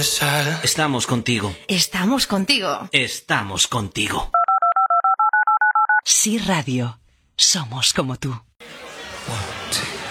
Estamos contigo. Estamos contigo. Estamos contigo. Sí Radio. Somos como tú. 1, 2.